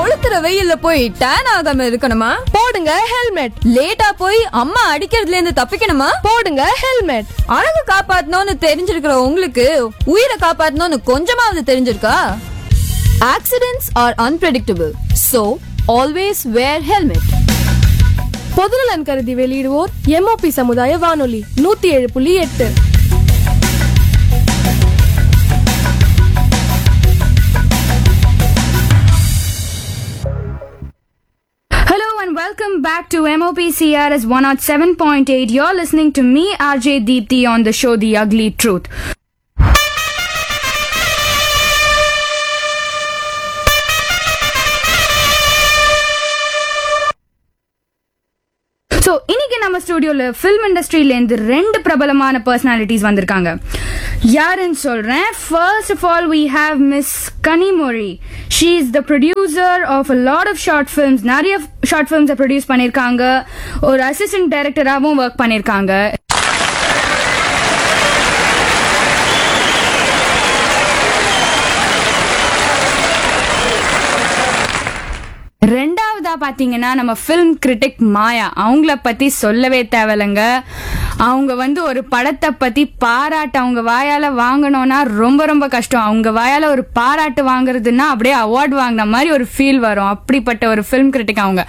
கொளுத்துற வெயில்ல போய் டேன் ஆகாம இருக்கணுமா? போடுங்க ஹெல்மெட். லேட்டா போய் அம்மா அடிக்கிறதுல இருந்து தப்பிக்கணுமா? போடுங்க ஹெல்மெட். அழகு காப்பாத்தணும்னு தெரிஞ்சிருக்கிற உங்களுக்கு உயிரை காப்பாத்தணும்னு கொஞ்சமாவது தெரிஞ்சிருக்கா? Accidents R அன்பிரெடிக்டபிள், so always wear helmet. பொதுநலன் கருதி வெளியிடுவோர் எம்ஓபி சமுதாய வானொலி 107.8. Welcome back to MOP CRS 107.8. You're listening to me, RJ Deepthi, on the show The Ugly Truth. So, இன்னைக்கு நம்ம ஸ்டுடியோல ஃபில்ம் இண்டஸ்ட்ரியில இருந்து 2 பிரபலமான பர்சனாலிட்டிஸ் வந்திருக்காங்க. யாருன்னு சொல்றேன். First of all, we have Miss Kanimori. She is the producer of a lot of short films. நிறைய short ஃபிலிம்ஸை produce பண்ணியிருக்காங்க. ஒரு அசிஸ்டன்ட் டைரக்டராகவும் ஒர்க் பண்ணியிருக்காங்க. ரெண்டாவதா பாத்தீங்கன்னா நம்ம ஃபில்ம் கிரிட்டிக் மாயா. அவங்கள பத்தி சொல்லவே தேவையில்லைங்க. அவங்க ஒரு படத்தை பத்தி பாராட்டு அவங்க வாயால வாங்கணும்னா ரொம்ப ரொம்ப கஷ்டம். அவங்க வாயால ஒரு பாராட்டு வாங்குறதுன்னா அப்படியே அவார்ட் வாங்கின மாதிரி ஒரு ஃபீல் வரும். அப்படிப்பட்ட ஒரு ஃபில்ம் கிரிட்டிக் அவங்க.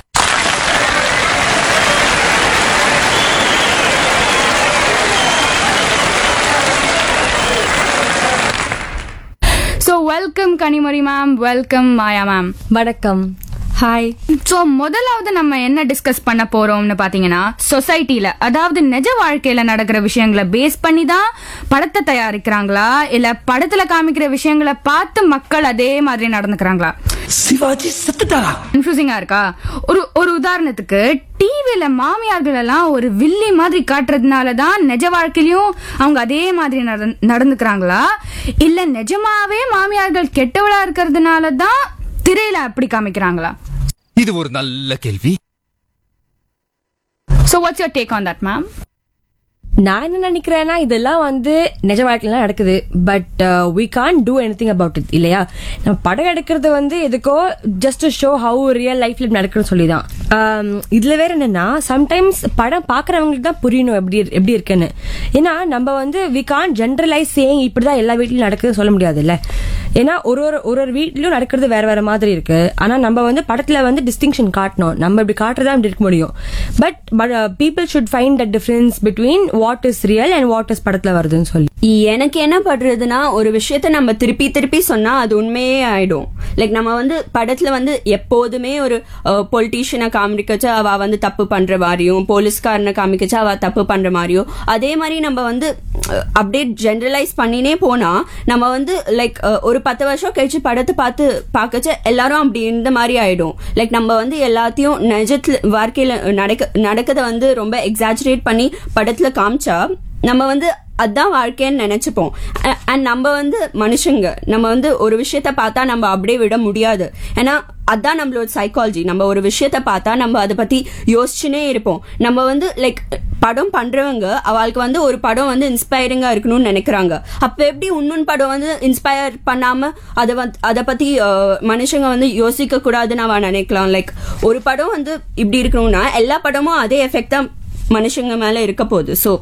So welcome Kanimori ma'am, welcome Maya ma'am. வணக்கம். ஹாய். ஸோ முதலாவது நம்ம என்ன டிஸ்கஸ் பண்ண போறோம்னு பாத்தீங்கன்னா, சொசைட்டில அதாவது நிஜ வாழ்க்கையில நடக்கிற விஷயங்களை பேஸ் பண்ணி தான் படத்தை தயாரிக்கிறாங்களா, இல்ல படத்துல காமிக்கிற விஷயங்களை பார்த்து மக்கள் அதே மாதிரி நடந்துக்கிறாங்களா? சிவாஜி செத்துட்டாரா? கன்ஃபியூசிங்கா இருக்கா? ஒரு உதாரணத்துக்கு, டிவில மாமியார்கள் எல்லாம் ஒரு வில்லி மாதிரி காட்டுறதுனாலதான் நிஜ வாழ்க்கையிலும் அவங்க அதே மாதிரி நடந்துக்கிறாங்களா, இல்ல நிஜமாவே மாமியார்கள் கெட்டவளா இருக்கிறதுனாலதான் திரையில அப்படி காமிக்கிறாங்களா? இது ஒரு நல்ல கேள்வி. So what's your take on that, ma'am? நான் என்ன நினைக்கிறேன்னா, இதெல்லாம் நிஜ வாழ்க்கையில நடக்குது. But we can't do anything about it, இல்லையா? நம்ம படம் எடுக்கிறது எதுக்கோ ஜஸ்ட் ஷோ ஹவு ரியல் லைஃப்ல நடக்குன்னு சொல்லிதான். இதுல வேற என்னன்னா, சம்டைம்ஸ் படம் பாக்குறவங்களுக்கு தான் புரியணும் எப்படி இருக்குன்னு. ஏன்னா நம்ம we can't generalize saying இப்படிதான் எல்லா வீட்லயும் நடக்குதுன்னு சொல்ல முடியாது இல்ல. ஏன்னா ஒரு வீட்லயும் நடக்கிறது வேற வேற மாதிரி இருக்கு. ஆனா நம்ம படத்துல டிஸ்டிங்ஷன் காட்டணும். நம்ம இப்படி காட்டுறதா இப்படி இருக்க முடியும். But people should find the difference between what is real and what is படத்துல வருதுன்னு சொல்லி. எனக்கு என்ன பண்றதுன்னா, ஒரு விஷயத்த நம்ம திருப்பி திருப்பி சொன்னா அது உண்மையே ஆயிடும். லைக் நம்ம படத்துல எப்போதுமே ஒரு பொலிட்டீஷியனை காமிக்கச்சு அவ தப்பு பண்ற மாதிரியும், போலீஸ்காரனை காமிக்கச்சு அவ தப்பு பண்ற மாதிரியும், அதே மாதிரி நம்ம அப்படியே ஜெனரலைஸ் பண்ணினே போனா நம்ம லைக் ஒரு 10 வருஷம் கழிச்சு படத்தை பார்க்கச்சு எல்லாரும் அப்படி இந்த மாதிரி ஆயிடும். லைக் நம்ம எல்லாத்தையும் நிஜத்துல வாழ்க்கையில நடக்கத ரொம்ப எக்ஸாஜரேட் பண்ணி படத்துல காமிச்சா நம்ம அதான் வாழ்க்கைன்னு நினைச்சுப்போம். அண்ட் நம்ம மனுஷங்க நம்ம ஒரு விஷயத்த பார்த்தா நம்ம அப்படியே விட முடியாது. ஏன்னா அதான் நம்மளோட சைக்காலஜி. நம்ம ஒரு விஷயத்த பார்த்தா நம்ம அதை பத்தி யோசிச்சுனே இருப்போம். நம்ம லைக் படம் பண்றவங்க அவளுக்கு ஒரு படம் இன்ஸ்பைரிங்கா இருக்கணும்னு நினைக்கிறாங்க. அப்ப எப்படி இன்னொன்னு படம் இன்ஸ்பயர் பண்ணாம அதை பத்தி மனுஷங்க யோசிக்க கூடாதுன்னு அவ நினைக்கலாம். லைக் ஒரு படம் இப்படி இருக்கணும்னா எல்லா படமும் அதே எஃபெக்ட் தான் மனுஷங்க மேல இருக்க போகுது. சோ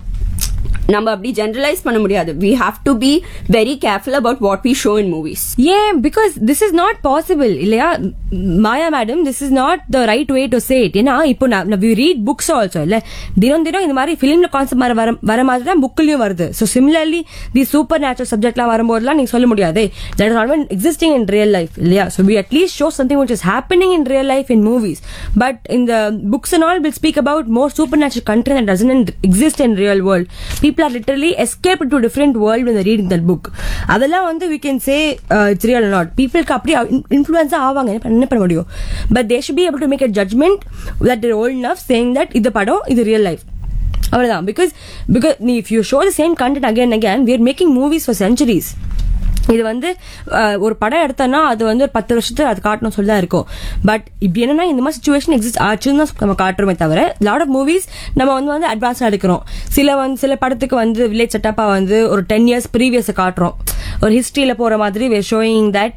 நம்ம அப்படி ஜெனரலைஸ் பண்ண முடியாது. We have to be very careful about what we show in movies. Yeah, because this is not possible, இல்லையா மாயா madam? This is not the right way to say it. ஏன்னா இப்போ we read books also, இல்ல தினம் இந்த மாதிரி ஃபிலிம்ல concept வர மாதிரி தான் புக்லயும் வருது. So similarly the supernatural subjectலாம் வரும்போதெல்லாம் நீங்க சொல்ல முடியாது that is not existing in real life, இல்லையா? So we at least show something which is happening in real life in movies, but in the books and all will speak about more supernatural content that doesn't exist in real world. People are literally escaped to a different world when they're reading that book. அதெல்லாம் we can say it's real or not. People அப்படி influence ஆவாங்க, என்ன பண்ண முடியும்? But they should be able to make a judgment that they're old enough saying that இது படம் இது real life. அவ்வளவுதான். Because if you show the same content again and again, we are making movies for centuries. இது வந்து ஒரு படம் எடுத்தோம்னா அது வந்து ஒரு 10 வருஷத்துக்கு அது காட்டணும் சொல்லி தான் இருக்கும். பட் இப்படி என்னன்னா இந்த மாதிரி சுச்சுவேஷன் எக்ஸிஸ்ட் ஆச்சுன்னு தான் நம்ம காட்டுறோமே தவிர லாட் ஆஃப் மூவிஸ் நம்ம வந்து அட்வான்ஸா எடுக்கிறோம். சில படத்துக்கு வந்து வில்லேஜ் செட்டப்பா வந்து ஒரு 10 years ப்ரீவியஸ் காட்டுறோம். ஒரு ஹிஸ்டரியில போற மாதிரி we are showing that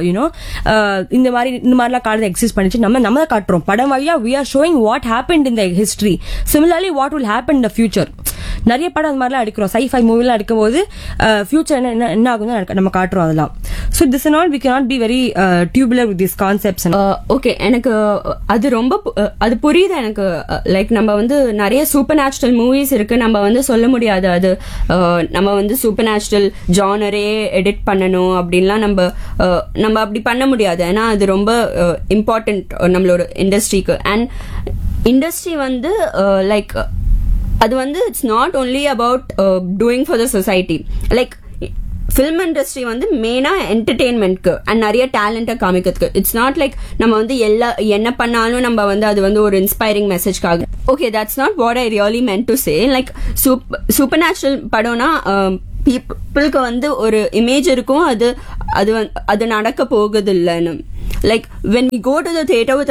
இந்த மாதிரிலாம் காலம் எக்ஸிஸ்ட் பண்ணிச்சு நம்ம தான் காட்டுறோம். படம் வழியா we are showing what happened in the history. Similarly what will happen in the future. நிறைய படம் அந்த மாதிரிலாம் எடுக்கிறோம். sci-fi மூவிலாம் எடுக்கும்போது ஃபியூச்சர் என்ன ஆகும் நம்ம காட்டுறோம் அதெல்லாம். So this and all we cannot be very tubular with these concepts. Okay, எனக்கு அது ரொம்ப அது புரியுது எனக்கு. லைக் நம்ம வந்து நிறைய சூப்பர் நேச்சுரல் மூவிஸ் இருக்கு, நம்ம வந்து சொல்ல முடியாது அது நம்ம வந்து சூப்பர் நேச்சுரல் ஜானரே எடிட் பண்ணணும் அப்படின்லாம் நம்ம அப்படி பண்ண முடியாது. ஏன்னா அது ரொம்ப இம்பார்ட்டன்ட் நம்மளோட இண்டஸ்ட்ரிக்கு. அண்ட் இண்டஸ்ட்ரி வந்து லைக் அது வந்து it's not only about doing for the society. Like film industry வந்து மெயினா என்டர்டெயின்மெண்ட்க்கு அண்ட் நிறைய டேலண்ட்டை காமிக்கிறதுக்கு. இட்ஸ் நாட் லைக் நம்ம வந்து என்ன பண்ணாலும் நம்ம வந்து அது வந்து ஒரு inspiring மெசேஜ்காக. Okay, that's not what I really meant to say. Like super natural படம்னா பீப்புளுக்கு வந்து ஒரு இமேஜ் இருக்கும், அது நடக்க போகுது இல்லைன்னு. Like when we go to the theater with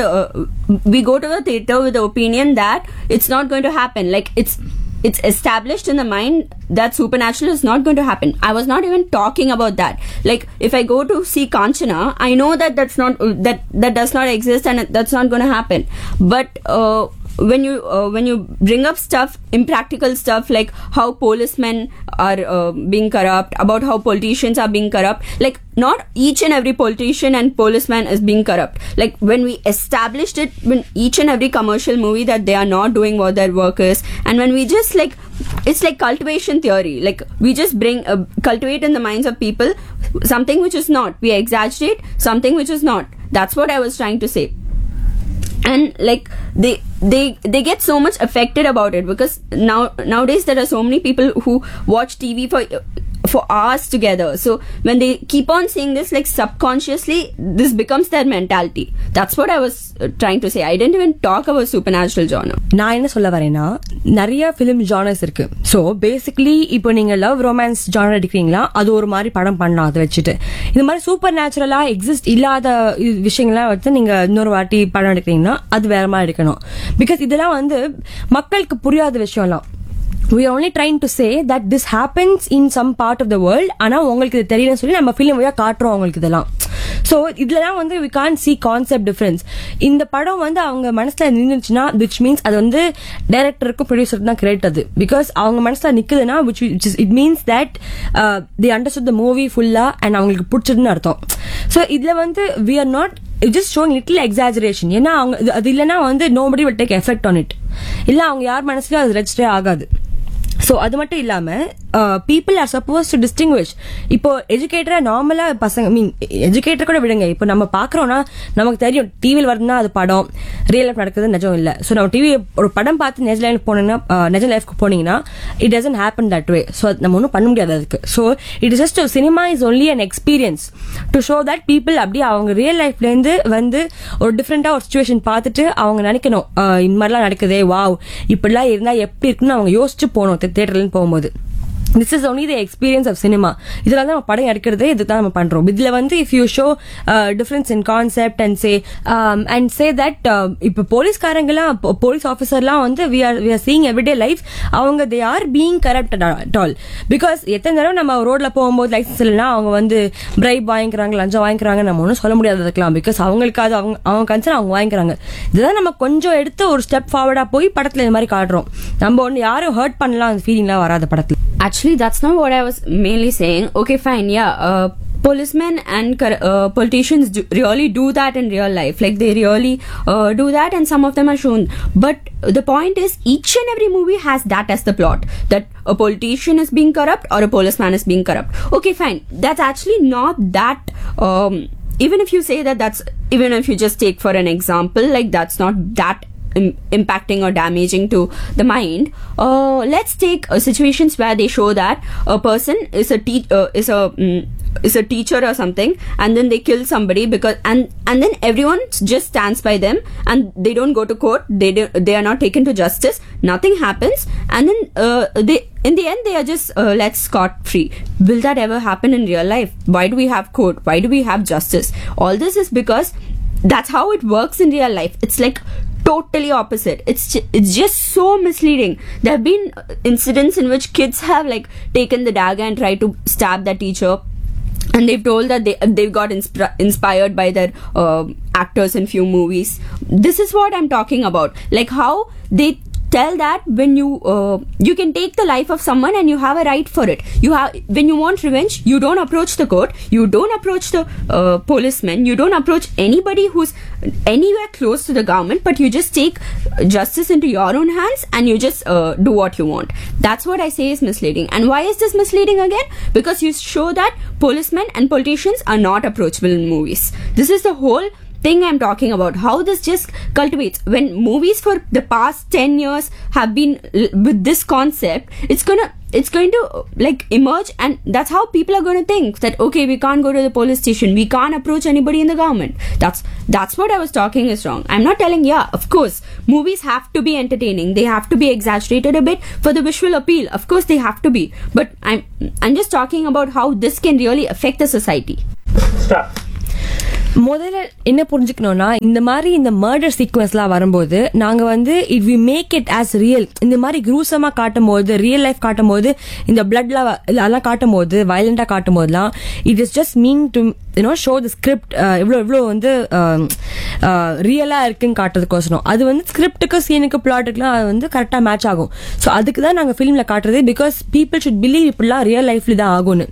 the opinion that it's not going to happen. Like it's established in the mind that supernatural is not going to happen. I was not even talking about that. Like if I go to see Kanchana, I know that that does not exist and that's not going to happen. But when you bring up stuff, impractical stuff like how policemen are being corrupt, about how politicians are being corrupt, like not each and every politician and policeman is being corrupt. Like when we established it in each and every commercial movie that they are not doing what their work is, and when we just like, it's like cultivation theory. Like we just bring cultivate in the minds of people something which is not. We exaggerate something which is not. That's what I was trying to say. And like they get so much affected about it because nowadays there are so many people who watch TV for hours together. So when they keep on saying this, like subconsciously this becomes their mentality. That's what I was trying to say. I didn't even talk about supernatural genre. நான் என்ன சொல்ல வரேன்னா நிறைய film genres இருக்கு. So basically இப்போ நீங்க love romance genre எடுக்கிறீங்களா, அது ஒரு மாதிரி படம் பண்ணலாம். அதை வச்சுட்டு இந்த மாதிரி சூப்பர் நேச்சுரலா எக்ஸிஸ்ட் இல்லாத விஷயங்கள்லாம் வச்சு நீங்க இன்னொரு வாட்டி படம் எடுக்கிறீங்கன்னா அது வேற மாதிரி எடுக்கணும். பிகாஸ் இதெல்லாம் வந்து மக்களுக்கு புரியாத விஷயம்லாம். We are only trying to say that this happens in some part of the world. ஆனா உங்களுக்கு இது தெரியலன்னு சொல்லி நம்ம ஃபிலிம் வழியா காட்டுறோம் உங்களுக்கு இதெல்லாம். ஸோ இதுலலாம் வந்து we can't see concept difference. இந்த படம் வந்து அவங்க மனசுல நின்றுச்சுன்னா which means அது வந்து டைரக்டருக்கும் ப்ரொடியூசருக்கு தான் கிரெடிட் அது. பிகாஸ் அவங்க மனசுல நிக்குதுன்னா it means that they understood the movie full-ஆ and அவங்களுக்கு பிடிச்சதுன்னு அர்த்தம். ஸோ இதுல வந்து we are not just showing little exaggeration. ஏன்னா அவங்க அது இல்லைன்னா வந்து nobody will take effect on it. இல்ல அவங்க யார் மனசுலயும் அது ரெஜிஸ்டரே ஆகாது. ஸோ அது மட்டும் இல்லாம people are suppose to distinguish. இப்போ எஜுகேட்டரா நார்மலா பசங்க எஜுகேட்டர் கூட விடுங்க, இப்போ நம்ம பாக்குறோம்னா நமக்கு தெரியும் டிவியில் வருதுன்னா அது படம், ரியல் லைஃப் நடக்குது நிஜம் இல்ல. ஸோ நம்ம டிவி ஒரு படம் பார்த்து நிஜ லைஃப்க்கு போனீங்கன்னா it doesn't happen that way. So நம்ம ஒன்றும் பண்ண முடியாது அதுக்கு. So it is just cinema is only an experience to show that people அப்படியே அவங்க ரியல் லைஃப்ல இருந்து வந்து ஒரு டிஃப்ரெண்டா ஒரு சுச்சுவேஷன் பார்த்துட்டு அவங்க நினைக்கணும் இந்த மாதிரிலாம் நடக்குதே, வாவ் இப்படிலாம் இருந்தா எப்படி இருக்குன்னு அவங்க யோசிச்சு போகணும் தியேட்டர்ல போகும்போது. This is only the experience of cinema. இதெல்லாம் தான் நம்ம படம் எடுக்கிறதே இதுதான் நம்ம பண்றோம். இதுல வந்து if you show difference in concept and say that இப்ப போலீஸ்காரங்கலாம் போலீஸ் ஆபீசர்லாம் வந்து we are seeing everyday life. அவங்க they are being corrupted at all. Because எத்தனை தடவை நம்ம ரோட்ல போகும்போது லைசன்ஸ் இல்லைன்னா அவங்க வந்து பிரைப் வாங்கிக்கிறாங்க, லஞ்சம் வாங்கிக்கிறாங்க, நம்ம ஒன்றும் சொல்ல முடியாது அதுக்கெல்லாம். பிகாஸ் அவங்களுக்கு அது அவங்க கன்சர்ன் அவங்க வாங்கிக்கிறாங்க. இதுதான் நம்ம கொஞ்சம் எடுத்து ஒரு ஸ்டெப் ஃபார்வர்டா போய் படத்துல இந்த மாதிரி காட்டுறோம். நம்ம ஒன்று யாரும் ஹர்ட் பண்ணலாம் அந்த ஃபீலிங்லாம் வராத படத்துல. Actually, that's not what I was mainly saying. Okay, fine, yeah. Policemen and politicians really do that in real life. Like they really do that, and some of them are shown. But the point is, each and every movie has that as the plot. That a politician is being corrupt or a policeman is being corrupt. Okay, fine. That's actually not that. Even if you say that even if you just take for an example, like that's not that impacting or damaging to the mind. Let's take situations where they show that a person is a teacher or something, and then they kill somebody because and then everyone just stands by them and they don't go to court. They are not taken to justice. Nothing happens, and then they in the end they are just let scot free. Will that ever happen in real life? Why do we have court? Why do we have justice? All this is because that's how it works in real life. It's like totally opposite. It's just so misleading. There have been incidents in which kids have like taken the dagger and tried to stab the teacher, and they've told that they've got inspired by their actors in few movies. This is what I'm talking about. Like how they tell that when you can take the life of someone and you have a right for it. When you want revenge, you don't approach the court, you don't approach the policemen, you don't approach anybody who's anywhere close to the government, but you just take justice into your own hands and you just do what you want. That's what I say is misleading. And why is this misleading again? Because you show that policemen and politicians are not approachable in movies. This is the whole thing I'm talking about, how this just cultivates. When movies for the past 10 years have been with this concept, it's going to like emerge, and that's how people are going to think that okay, we can't go to the police station, we can't approach anybody in the government. That's what I was talking is wrong. I'm not telling, yeah, of course movies have to be entertaining, they have to be exaggerated a bit for the visual appeal, of course they have to be, but I'm just talking about how this can really affect the society. Stop. முதல்ல என்ன புரிஞ்சுக்கணும்னா, இந்த மாதிரி இந்த murder சீக்வன்ஸ்லாம் வரும்போது நாங்க வந்து it we make it as real. இந்த மாதிரி குரூசமா காட்டும் போது, ரியல் லைஃப் காட்டும் போது, இந்த பிளட்லாம் அதெல்லாம் காட்டும் போது, வயலண்டா காட்டும் போதுலாம் it is just mean to show the script இவ்வளோ வந்து ரியலா இருக்குன்னு காட்டுறதுக்கோசரம். அது வந்து ஸ்கிரிப்டுக்கு, சீனுக்கு, பிளாட்டுக்குலாம் அது வந்து கரெக்டா மேட்ச் ஆகும். ஸோ அதுக்கு தான் நாங்கள் ஃபிலிம்ல காட்டுறது. பிகாஸ் பீப்புள் ஷுட் பிலீவ் இப்படிலாம் ரியல் லைஃப்ல தான் ஆகும்னு.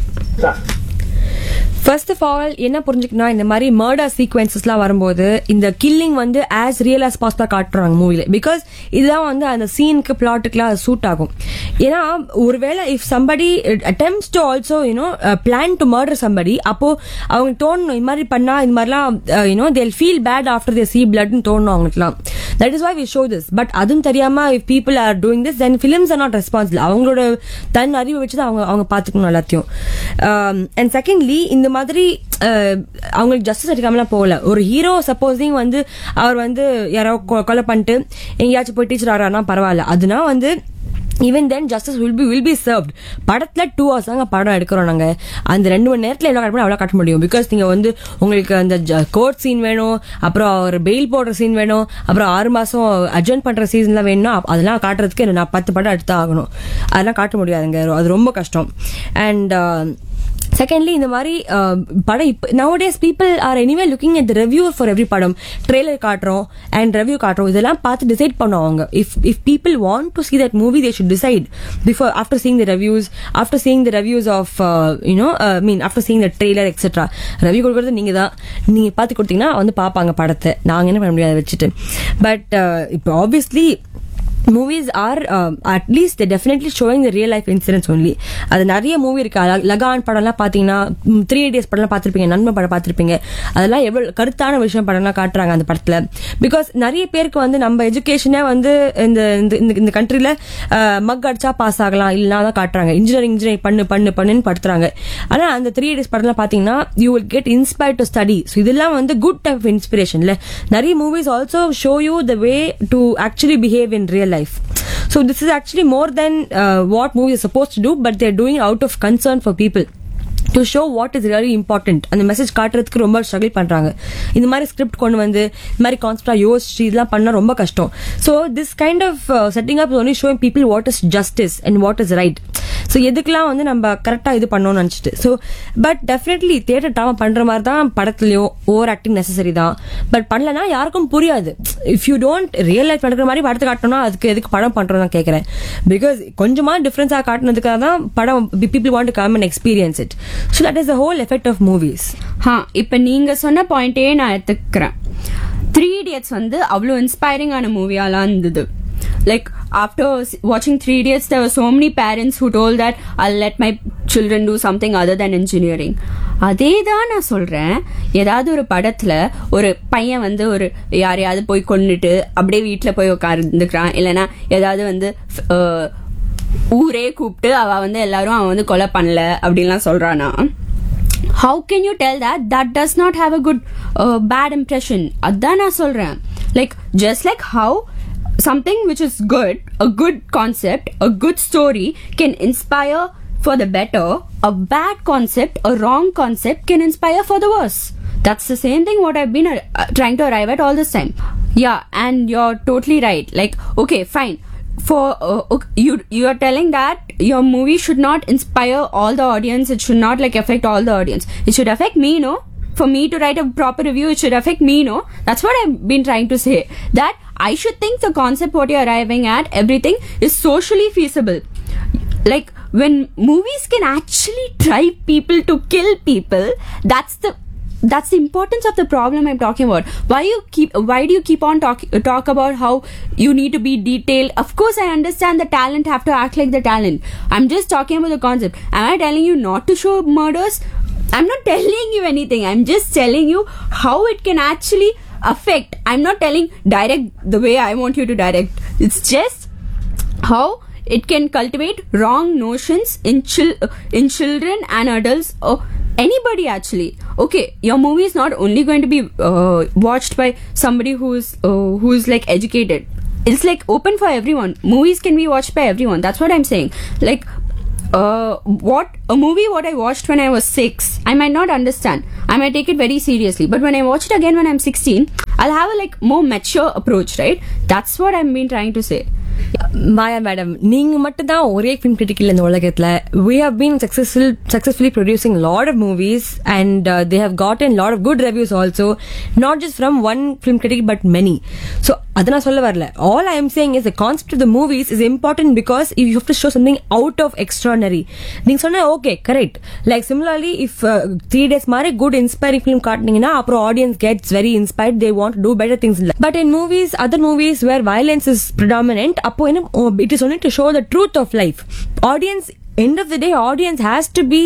ஃபர்ஸ்ட் ஆஃப் ஆல் என்ன புரிஞ்சுக்கணும், இந்த மாதிரி மர்டர் சீக்வன்சஸ்லாம் வரும்போது இந்த கில்லிங் வந்து ஆஸ் ரியல் ஆஸ் பாசிபிளா காட்டுறாங்க மூவில. பிகாஸ் இதுதான் வந்து அந்த சீனுக்கு, பிளாட்டுக்குலாம் அது சூட் ஆகும். ஏன்னா ஒருவேளை if somebody attempts to also plan to murder somebody, அப்போ அவங்க தோணணும் இந்த மாதிரி பண்ணா இந்த மாதிரிலாம் தேல் ஃபீல் பேட் ஆஃப்டர் தே சீ பிளட்னு தோணணும் அவங்களுக்குலாம். That is why we show this. But அதுவும் தெரியாம if people are doing this, then films R not responsible. அவங்களோட தன் அறிவை வச்சு தான் அவங்க பார்த்துக்கணும் எல்லாத்தையும். அண்ட் செகண்ட்லி, இந்த மாதிரி அவங்களுக்கு ஜஸ்டிஸ் அடிக்காமலாம் போகல. ஒரு ஹீரோ சப்போஸிங் வந்து அவர் வந்து யாரோ கொலை பண்ணிட்டு எங்கேயாச்சும் போய் டீச்சர் ஆறாருன்னா பரவாயில்ல, அதுனா வந்து even then justice will be served. படத்துல 2 hours தாங்க படம் எடுக்கிறோம் நாங்க. அந்த 2 மணி நேரத்துல எவ்வளவு காட்ட அவ்வளவு காட்ட முடியும். பிகாஸ் நீங்க வந்து உங்களுக்கு அந்த கோர்ட் சீன் வேணும், அப்புறம் ஒரு பெயில் போடுற சீன் வேணும், அப்புறம் 6 மாசம் அட்ஜர்ன் பண்ற சீசன்லாம் வேணும்னா அதெல்லாம் காட்டுறதுக்கு நான் 10 படம் எடுத்து ஆகணும். அதெல்லாம் காட்ட முடியாதுங்க, அது ரொம்ப கஷ்டம். அண்ட் செகண்ட்லி, இந்த மாதிரி படம் nowadays people are anyway looking at the review for every படம். ட்ரெய்லர் காட்டுறோம் அண்ட் ரிவ்யூ காட்டுறோம், இதெல்லாம் பார்த்து டிசைட் பண்ணுவாங்க. if people want to see that movie, they should decide before, after seeing the reviews of after seeing the trailer etc. Review கொடுக்கறது நீங்க தான். நீங்க பார்த்து கொடுத்தீங்கன்னா வந்து பாப்பாங்க படத்தை. நாங்க என்ன பண்ண முடியாது வச்சுட்டு. பட் இப்போ obviously movies are at least they're definitely showing the real life incidents only. அது நிறைய மூவி இருக்கு. லகான் படம்லாம் பாத்தீங்கன்னா 3 days படம்லாம் பார்த்திருப்பீங்க, நண்பன் படம் பார்த்திருப்பீங்க. அதெல்லாம் எவ்வளவு கருத்தான விஷயம் படம்லாம் காட்டுறாங்க அந்த படத்துல. பிகாஸ் நிறைய பேருக்கு வந்து நம்ம எஜுகேஷனே வந்து இந்த கண்ட்ரில மக் அடிச்சா பாஸ் ஆகலாம் இல்லைன்னா தான் காட்டுறாங்க. இன்ஜினியரிங் பண்ணுன்னு படுத்துறாங்க. ஆனா அந்த 3 days படம்லாம் பாத்தீங்கன்னா you will get inspired to study. So இதெல்லாம் வந்து good type of inspiration. நிறைய movies also show you the way to actually behave in real life. So this is actually more than what movies are supposed to do, but they're doing out of concern for people to show what is really important. அந்த message காட்டுறதுக்கு ரொம்ப struggle பண்றாங்க. இந்த மாதிரி script கொண்டு வந்து இந்த மாதிரி கான்செப்டா யோசிச்சு இதெல்லாம் பண்ணா ரொம்ப கஷ்டம். So this kind of setting up only showing people what is justice and what is right. So எதுக்கெல்லாம் வந்து நம்ம கரெக்டா இது பண்ணணும்னு நினைச்சிட்டு. So but definitely theatre drama பண்ற மாதிரி தான் படத்துலயும் ஓவர் ஆக்டிங் நெசசரி தான். பட் பண்ணலன்னா யாருக்கும் புரியாது. If you don't real life நடக்கிற மாதிரி படத்தை காட்டணும்னா அதுக்கு எதுக்கு படம் பண்றோம் தான் கேட்கறேன். பிகாஸ் கொஞ்சமா டிஃபரன்ஸா காட்டினதுக்காக தான் படம் people want to come and experience it. So that is the whole effect of movies. இப்ப நீங்க சொன்ன பாயிண்டே நான் எடுத்துக்கிறேன். 3 Idiots வந்து அவ்வளவு இன்ஸ்பைரிங் ஆன மூவியாலாம் இருந்தது. Like after watching 3 Idiots, there were so many parents who told that I'll let my children do something other than engineering. அதே தான் நான் சொல்றேன். ஏதாவது ஒரு படத்துல ஒரு பையன் வந்து ஒரு யாரையாவது போய் கொன்னுட்டு அப்படியே வீட்டுல போய் உட்கார்ந்துக்கிறான், இல்லைன்னா ஏதாவது வந்து ஊரே கூப்பிட்டு அவ வந்து எல்லாரும் அவன் வந்து கொலை பண்ணல அப்படின்லாம் சொல்றானா, how can you tell that does not have a good bad impression? அதான் நான் சொல்றேன். Like just like how something which is good, a good concept, a good story can inspire for the better, a bad concept, a wrong concept can inspire for the worse. That's the same thing what I've been trying to arrive at all this time. Yeah, and you're totally right. Like, okay, fine. For you are telling that your movie should not inspire all the audience, it should not like affect all the audience, it should affect me, no? For me to write a proper review, it should affect me, no? That's what I've been trying to say, that I should think the concept what you're arriving at, everything is socially feasible. Like when movies can actually drive people to kill people, that's the importance of the problem I'm talking about. Why do you keep on talk about how you need to be detailed? Of course I understand the talent have to act like the talent. I'm just talking about the concept. Am I telling you not to show murders? I'm not telling you anything. I'm just telling you how it can actually affect. I'm not telling direct the way I want you to direct. It's just how it can cultivate wrong notions in children and adults or anybody actually. Okay, your movie is not only going to be watched by somebody who's like educated. It's like open for everyone. Movies can be watched by everyone. That's what I'm saying. Like what I watched when I was 6, I might not understand. I might take it very seriously. But when I watch it again when I'm 16, I'll have a like more mature approach, right? That's what I've been trying to say. Maya madam, நீங்க மட்டும் தான் ஒரே film critic இல்ல இந்த உலகத்துல. We have been successfully producing a lot of movies and they have gotten a lot of good reviews also, not just from one film critic but many. So அத நான் சொல்ல வரல. All I am saying is the concept of the movies is important because you have to show something out of extraordinary. நீங்க சொன்ன okay, correct. Like similarly, if 3 days மாதிரி good inspiring film காட்டுனீங்கன்னா அப்புறம் audience gets very inspired, they want to do better things. But in movies, other movies where violence is predominant, அப்போ என்ன, it is only to show the truth of life. Audience, end of the day, audience has to be,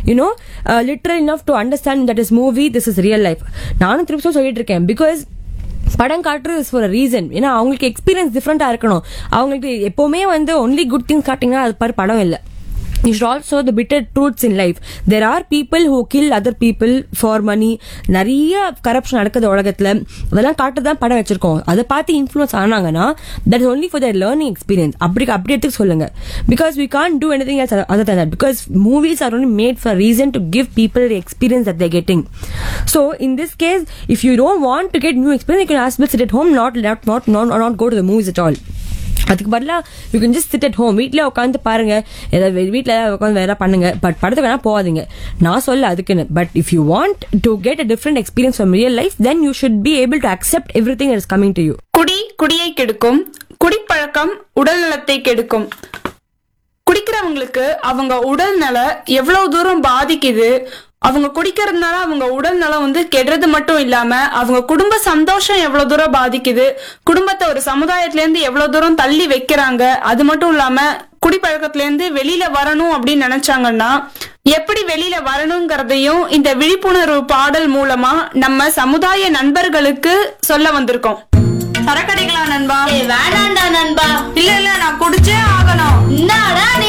literal enough to understand that this movie, this is real life. நானும் திருப்பி சொல்லிட்டு இருக்கேன், because படம் காட்டுறது is for a reason. ஏன்னா அவங்களுக்கு experience டிஃப்ரெண்டா இருக்கணும். அவங்களுக்கு எப்பவுமே வந்து ஒன்லி குட் திங்ஸ் காட்டிங்கன்னா அது பாரு படம் இல்லை. You should also the bitter truths in life. There are people who kill other people for money. நிறைய கரப்ஷன் நடக்குது உலகத்துல. அதெல்லாம் காட்டுதான் படம் வச்சிருக்கோம். அதை பார்த்து influence ஆனாங்கன்னா that is only for their learning experience. அப்படி எடுத்து சொல்லுங்க. Because we can't do anything else other than that. Because movies are only made for a reason to give people the experience that they're getting. So in this case, if you don't want to get new experience, you can ask, sit at home, not go to the movies at all. அதுக்கு பதிலா you can just chit at home, வீட்டில் உட்காந்து பாருங்க, ஏதாவது வீட்டில் உட்காந்து வேற பண்ணுங்க, பட் படத்தை வேணா போகாதீங்க. நான் சொல்ல அதுக்குன்னு. But if you want to get a different experience from real life, then you should be able to accept everything that is coming to you. குடியை கெடுக்கும், குடிப்பழக்கம் உடல் நலத்தை கெடுக்கும். குடிக்கிறவங்களுக்கு அவங்க உடல் நலம் எவ்வளவு தூரம் பாதிக்குது, அவங்க குடிக்கிறதுனால அவங்க உடல் நலம் வந்து கெடுறது மட்டும் இல்லாம அவங்க குடும்ப சந்தோஷம் எவ்வளவு தூரம் பாதிக்குது, குடும்பத்தை ஒரு சமுதாயத்துல இருந்து எவ்வளவு தூரம் தள்ளி வைக்கிறாங்க. அது மட்டும் இல்லாம குடிப்பழக்கத்துல இருந்து வெளியில வரணும் அப்படின்னு நினைச்சாங்கன்னா எப்படி வெளியில வரணுங்கிறதையும் இந்த விழிப்புணர்வு பாடல் மூலமா நம்ம சமுதாய நண்பர்களுக்கு சொல்ல வந்திருக்கோம். சரக்கடைகளா நண்பா? வேணாண்டா நண்பா. இல்ல